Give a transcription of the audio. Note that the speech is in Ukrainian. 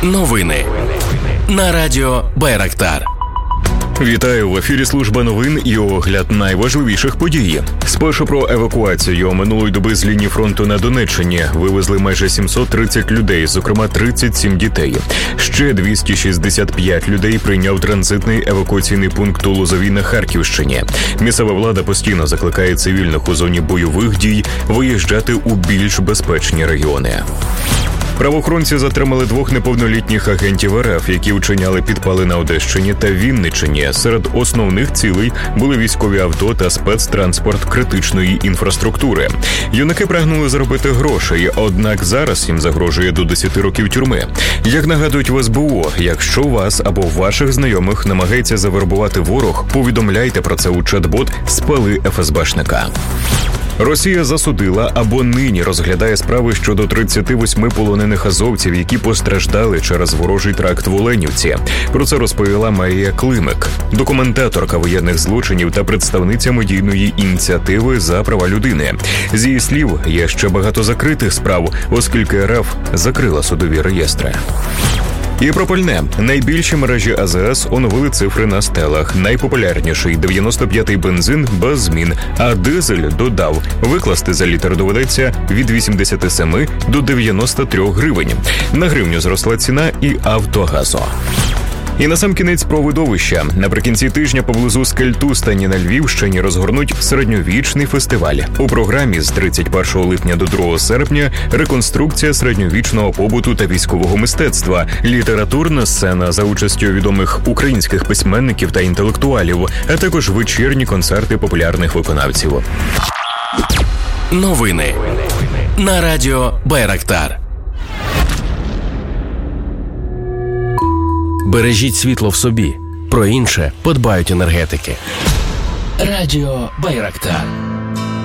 Новини на радіо Байрактар. Вітаю, в ефірі служба новин і огляд найважливіших подій. Спершу про евакуацію. Минулої доби з лінії фронту на Донеччині вивезли майже 730 людей, зокрема 37 дітей. Ще 265 людей прийняв транзитний евакуаційний пункт у Лозовій на Харківщині. Місцева влада постійно закликає цивільних у зоні бойових дій виїжджати у більш безпечні регіони. Правоохоронці затримали 2 неповнолітніх агентів РФ, які вчиняли підпали на Одещині та Вінниччині. Серед основних цілей були військові авто та спецтранспорт критичної інфраструктури. Юнаки прагнули заробити грошей, однак зараз їм загрожує до 10 років тюрми. Як нагадують в СБУ, якщо вас або ваших знайомих намагається завербувати ворог, повідомляйте про це у чат-бот «Спали ФСБшника». Росія засудила або нині розглядає справи щодо 38 полонених азовців, які постраждали через ворожий теракт в Оленівці. Про це розповіла Марія Климик, документаторка воєнних злочинів та представниця медійної ініціативи «За права людини». З її слів, є ще багато закритих справ, оскільки РФ закрила судові реєстри. І про пальне. Найбільші мережі АЗС оновили цифри на стелах. Найпопулярніший 95-й бензин без змін, а дизель додав. Викласти за літр доведеться від 87 до 93 гривень. На гривню зросла ціна і Автогазу. І насамкінець про видовища. Наприкінці тижня поблизу Скельтустані на Львівщині розгорнуть середньовічний фестиваль. У програмі з 31 липня до 2 серпня реконструкція середньовічного побуту та військового мистецтва, літературна сцена за участю відомих українських письменників та інтелектуалів, а також вечірні концерти популярних виконавців. Новини на радіо Байрактар. Бережіть світло в собі. Про інше подбають енергетики. Радіо Байрактар.